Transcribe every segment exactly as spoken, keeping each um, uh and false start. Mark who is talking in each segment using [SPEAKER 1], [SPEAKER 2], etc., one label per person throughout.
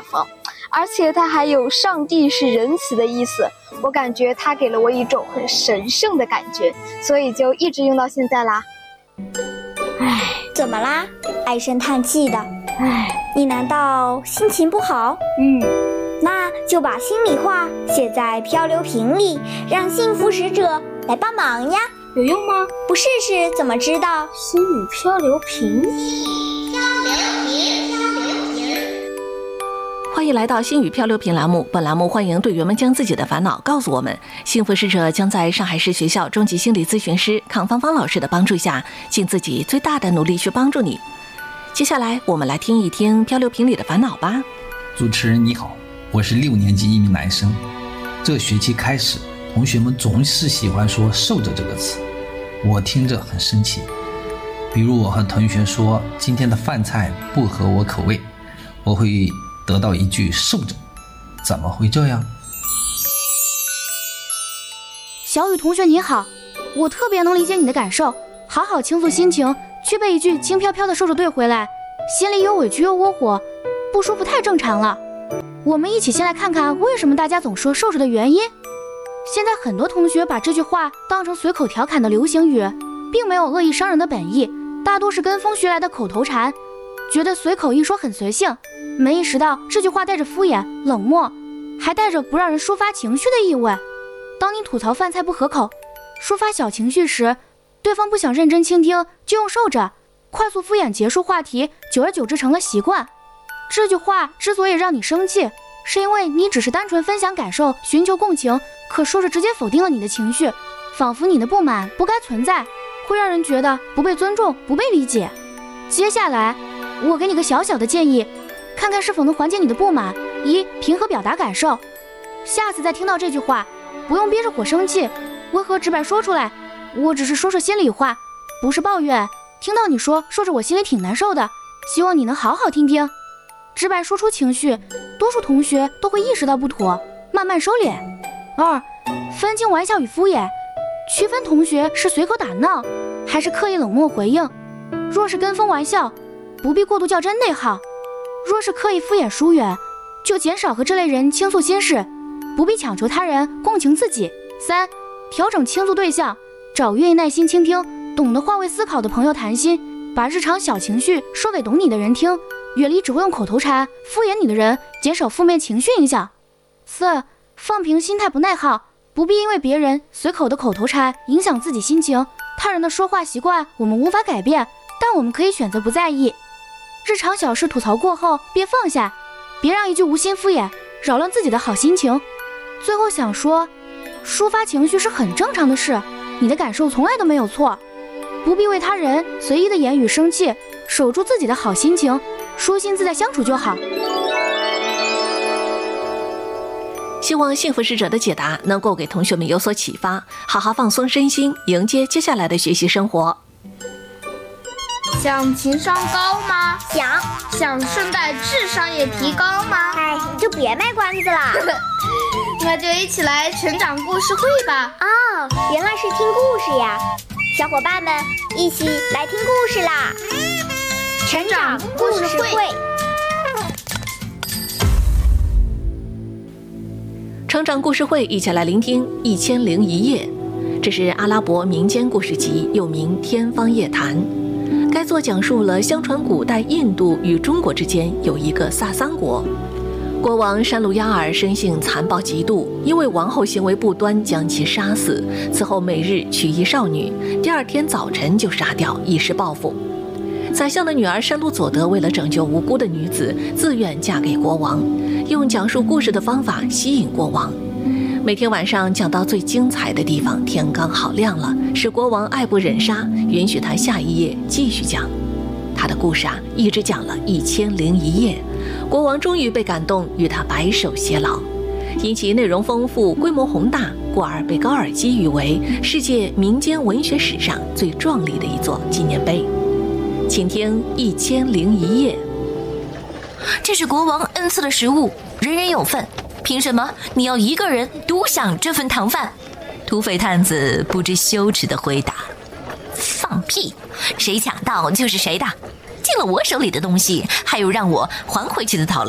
[SPEAKER 1] 讽，而且它还有上帝是仁慈的意思，我感觉它给了我一种很神圣的感觉，所以就一直用到现在啦。
[SPEAKER 2] 唉，怎么啦？唉声叹气的。唉，你难道心情不好？
[SPEAKER 1] 嗯，
[SPEAKER 2] 那就把心里话写在漂流瓶里，让幸福使者来帮忙呀。
[SPEAKER 1] 有用吗？
[SPEAKER 2] 不试试怎么知道？
[SPEAKER 1] 心语漂流瓶。
[SPEAKER 3] 欢迎来到心语漂流瓶栏目，本栏目欢迎队员们将自己的烦恼告诉我们，幸福使者将在上海市学校中级心理咨询师康芳芳老师的帮助下，尽自己最大的努力去帮助你。接下来我们来听一听漂流瓶里的烦恼吧。
[SPEAKER 4] 主持人你好，我是六年级一名男生。这个学期开始，同学们总是喜欢说受着这个词，我听着很生气。比如我和同学说今天的饭菜不合我口味，我会得到一句受着，怎么会这样？
[SPEAKER 5] 小雨同学你好，我特别能理解你的感受，好好倾诉心情，却被一句轻飘飘的受着对回来，心里又委屈又窝火，不舒服太正常了。我们一起先来看看为什么大家总说受着的原因。现在很多同学把这句话当成随口调侃的流行语，并没有恶意伤人的本意，大多是跟风学来的口头禅，觉得随口一说很随性，没意识到这句话带着敷衍、冷漠，还带着不让人抒发情绪的意味。当你吐槽饭菜不合口，抒发小情绪时，对方不想认真倾听，就用受着快速敷衍结束话题，久而久之成了习惯。这句话之所以让你生气，是因为你只是单纯分享感受，寻求共情，可说着直接否定了你的情绪，仿佛你的不满不该存在，会让人觉得不被尊重、不被理解。接下来我给你个小小的建议，看看是否能缓解你的不满。一、平和表达感受，下次再听到这句话，不用憋着火生气，温和直白说出来，我只是说说心里话，不是抱怨。听到你说说着我心里挺难受的，希望你能好好听听。直白说出情绪，多数同学都会意识到不妥，慢慢收敛。二、分清玩笑与敷衍，区分同学是随口打闹还是刻意冷漠回应。若是跟风玩笑，不必过度较真内耗；若是刻意敷衍疏远，就减少和这类人倾诉心事，不必强求他人共情自己。三、调整倾诉对象，找愿意耐心倾听、懂得换位思考的朋友谈心，把日常小情绪说给懂你的人听，远离只会用口头禅敷衍你的人，减少负面情绪影响。四、放平心态不内耗，不必因为别人随口的口头禅影响自己心情。他人的说话习惯我们无法改变，但我们可以选择不在意。日常小事吐槽过后别放下，别让一句无心敷衍扰乱自己的好心情。最后想说，抒发情绪是很正常的事，你的感受从来都没有错，不必为他人随意的言语生气，守住自己的好心情，舒心自在相处就好。
[SPEAKER 3] 希望幸福使者的解答能够给同学们有所启发，好好放松身心，迎接接下来的学习生活。
[SPEAKER 6] 想情商高吗？
[SPEAKER 2] 想。
[SPEAKER 6] 想顺带智商也提高吗？
[SPEAKER 2] 哎，你就别卖关子了。
[SPEAKER 6] 那就一起来成长故事会吧。
[SPEAKER 2] 哦，原来是听故事呀。小伙伴们一起来听故事啦。成长故事会。
[SPEAKER 3] 成长故事会，一起来聆听一千零一夜。这是阿拉伯民间故事集，又名《天方夜谭》。该作讲述了相传古代印度与中国之间有一个萨桑国，国王山鲁亚尔生性残暴极度，因为王后行为不端将其杀死，此后每日娶一少女，第二天早晨就杀掉，以示报复。宰相的女儿山鲁佐德为了拯救无辜的女子，自愿嫁给国王，用讲述故事的方法吸引国王。每天晚上讲到最精彩的地方，天刚好亮了，使国王爱不忍杀，允许他下一夜继续讲。他的故事啊，一直讲了一千零一夜，国王终于被感动，与他白首偕老。因其内容丰富、规模宏大，故而被高尔基誉为世界民间文学史上最壮丽的一座纪念碑。请听一千零一夜。
[SPEAKER 7] 这是国王恩赐的食物，人人有份，凭什么你要一个人独享这份糖饭？土匪探子不知羞耻地回答：放屁，谁抢到就是谁的，进了我手里的东西还有让我还回去的道理。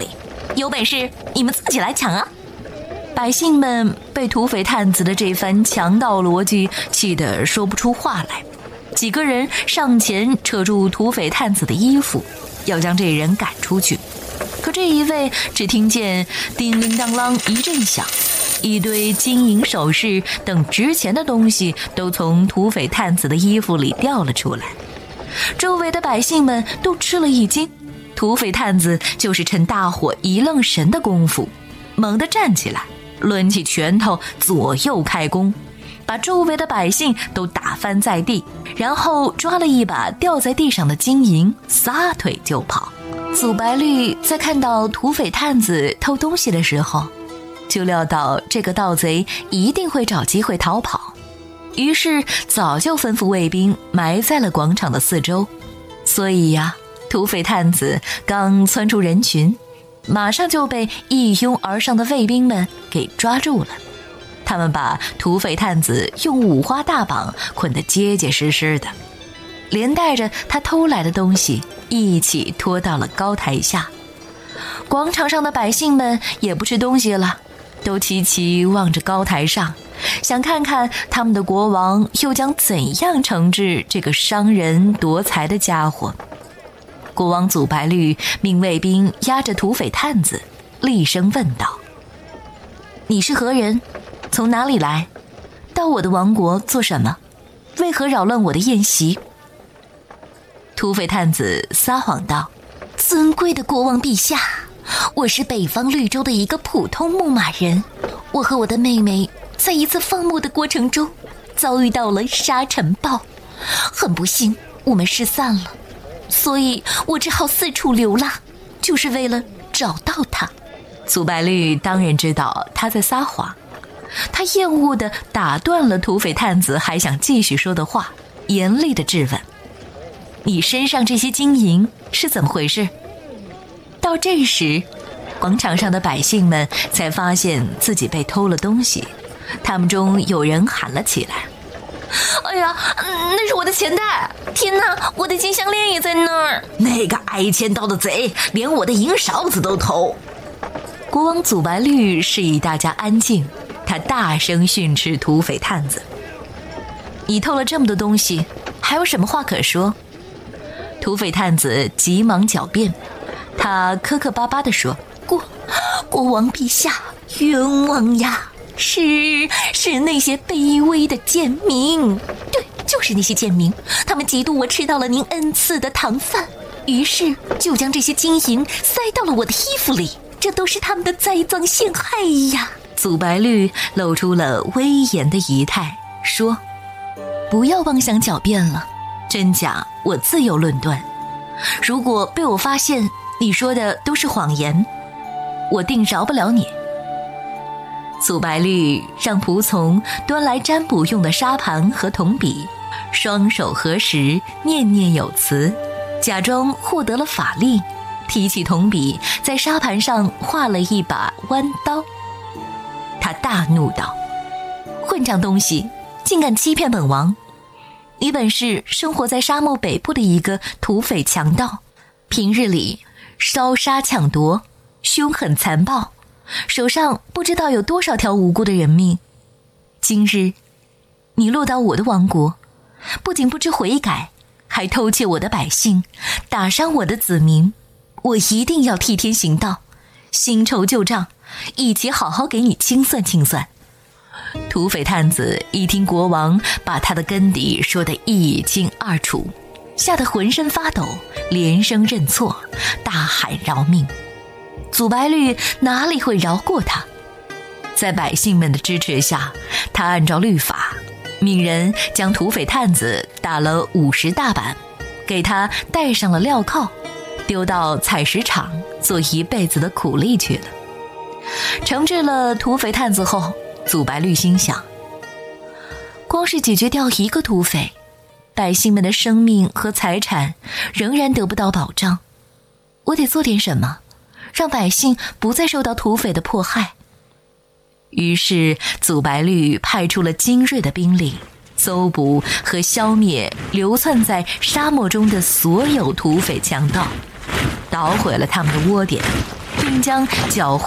[SPEAKER 7] 有本事你们自己来抢啊！百姓们被土匪探子的这番强盗逻辑气得说不出话来，几个人上前扯住土匪探子的衣服，要将这人赶出去。可这一位只听见叮铃当啷一阵响，一堆金银首饰等值钱的东西都从土匪探子的衣服里掉了出来。周围的百姓们都吃了一惊，土匪探子就是趁大伙一愣神的功夫，猛地站起来，抡起拳头左右开弓，把周围的百姓都打翻在地，然后抓了一把掉在地上的金银，撒腿就跑。祖白绿在看到土匪探子偷东西的时候，就料到这个盗贼一定会找机会逃跑，于是早就吩咐卫兵埋在了广场的四周。所以呀，土匪探子刚窜出人群，马上就被一拥而上的卫兵们给抓住了。他们把土匪探子用五花大绑捆得结结实实的，连带着他偷来的东西一起拖到了高台下。广场上的百姓们也不吃东西了，都齐齐望着高台上，想看看他们的国王又将怎样惩治这个伤人夺财的家伙。国王祖白绿命卫兵押着土匪探子，厉声问道：你是何人？从哪里来？到我的王国做什么？为何扰乱我的宴席？土匪探子撒谎道：尊贵的国王陛下，我是北方绿洲的一个普通牧马人，我和我的妹妹在一次放牧的过程中遭遇到了沙尘暴，很不幸我们失散了，所以我只好四处流浪，就是为了找到他。祖白绿当然知道他在撒谎，他厌恶地打断了土匪探子还想继续说的话，严厉地质问：你身上这些金银是怎么回事？到这时，广场上的百姓们才发现自己被偷了东西，他们中有人喊了起来：哎呀，那是我的钱袋！天哪，我的金项链也在那儿！那个挨千刀的贼连我的银勺子都偷！国王祖白绿示意大家安静，他大声训斥土匪探子：你偷了这么多东西，还有什么话可说？土匪探子急忙狡辩，他磕磕巴巴地说：国国王陛下，冤枉呀！是是那些卑微的贱民，对，就是那些贱民，他们嫉妒我吃到了您恩赐的糖饭，于是就将这些金银塞到了我的衣服里，这都是他们的栽赃陷害呀！祖白绿露出了威严的仪态，说：不要妄想狡辩了，真假我自有论断，如果被我发现你说的都是谎言，我定饶不了你。祖白绿让仆从端来占卜用的沙盘和铜笔，双手合十，念念有词，假装获得了法力，提起铜笔，在沙盘上画了一把弯刀。他大怒道：混账东西，竟敢欺骗本王！你本是生活在沙漠北部的一个土匪强盗，平日里烧杀抢夺，凶狠残暴，手上不知道有多少条无辜的人命。今日你落到我的王国，不仅不知悔改，还偷窃我的百姓，打伤我的子民，我一定要替天行道，新仇旧账，一起好好给你清算清算。土匪探子一听国王把他的根底说得一清二楚，吓得浑身发抖，连声认错，大喊饶命。祖白绿哪里会饶过他？在百姓们的支持下，他按照律法命人将土匪探子打了五十大板，给他戴上了镣铐，丢到采石场做一辈子的苦力去了。惩治了土匪探子后，祖白绿心想，光是解决掉一个土匪，百姓们的生命和财产仍然得不到保障，我得做点什么，让百姓不再受到土匪的迫害。于是祖白绿派出了精锐的兵力，搜捕和消灭流窜在沙漠中的所有土匪强盗。 捣毁了他们的窝点，并将搅